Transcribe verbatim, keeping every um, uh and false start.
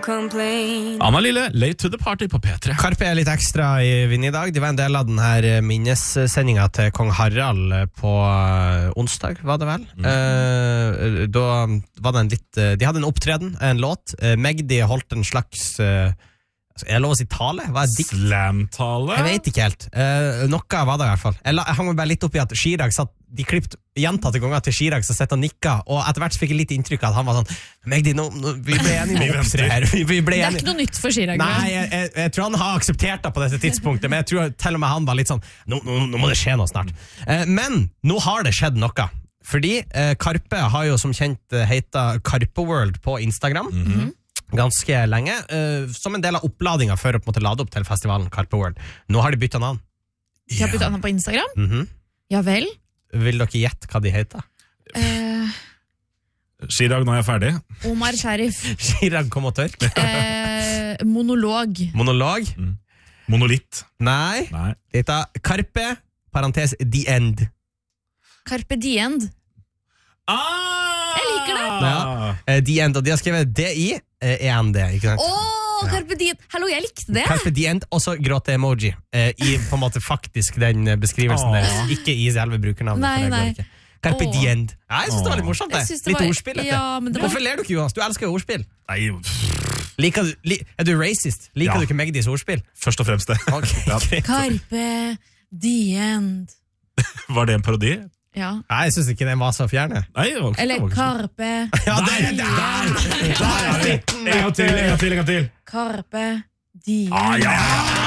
complain. Anna Lille, late to the party på P tre. Karpe er litt ekstra i vind i dag. Det var en del av den her minnessendinga til kong Harald på onsdag, var det vel? Mm. Eh, da var det en litt De hadde en opptreden, en låt. Magdi holdt en slags Er det lov å si tale? Hva er dikt? Slam-tale? Jeg vet ikke helt. Uh, noe var det i hvert fall. Jeg, la, jeg hang meg bare litt opp i at Chirag satt, de klippte gjentatte ganger til Chirag, så sett og nikka, og etter hvert fikk jeg litt inntrykk av at han var sånn Magdi, nå, nå, vi ble enige med å opptre her. Vi, vi ble det er enige. ikke noe nytt for Chirag. Nei, jeg, jeg, jeg tror han har akseptert det på dette tidspunktet, men jeg tror til og med han var litt sånn nå, nå, nå må det skje noe snart. Uh, men nå har det skjedd noe. Fordi uh, Karpe har jo som kjent uh, heita Karpe World på Instagram. Mm-hmm. Ganske lenge, uh, som en del av oppladinga før å lade opp til festivalen Karpe World. Nå har de byttet navn. De har byttet navn på Instagram? Mm-hmm. Ja vel. Vil dere gjette hva de heter? Uh, Chirag, nå er jeg ferdig. Omar Sharif. Chirag kom og tørk. uh, monolog. Monolog? Mm. Monolitt. Nei. Nei. Det heter Karpe, parentes, The End. Carpe Diem. Ah! Jeg liker det. Ja. Uh, The End, og de har skrevet D-I-E-N-D, ikke sant? Åh, Carpe Diem. Hallo, jeg likte det. Carpe Diem, og så gråte-emoji uh, i på en måte faktisk den beskrivelsen Åh. deres, ikke i selve brukernavnet. Nei, for det går nei. ikke. Carpe Åh. Diem. Ja, jeg synes det var litt morsomt det. Jeg synes det Litt var- ordspill dette. Ja, men det var- Hvorfor ler du ikke, Jonas? Du elsker jo ordspill. Nei, Liker du, li, er du racist? Liker Ja. du ikke Magdis ordspill? først og fremst det. Ok, Ja. greit. Carpe Diem. Var det en parodi? Ja. Nei, jeg synes ikke den var så fjerne. Nei, det var ikke, Eller det var ikke så- Carpe Ja, Nei, der, der, Der er vi! En gang til, en gang til, en gang til. Carpe Diem. Ah, ja!